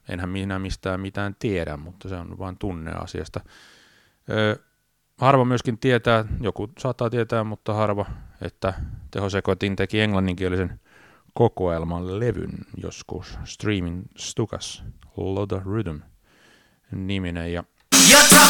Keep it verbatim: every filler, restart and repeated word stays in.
enhän minä mistään mitään tiedä, mutta se on vain tunne asiasta. Öö, harva myöskin tietää, joku saattaa tietää, mutta harva, että Tehosekoitin teki englanninkielisen kokoelman levyn joskus, Streaming Stukas, Lotta Rhythm niminen, ja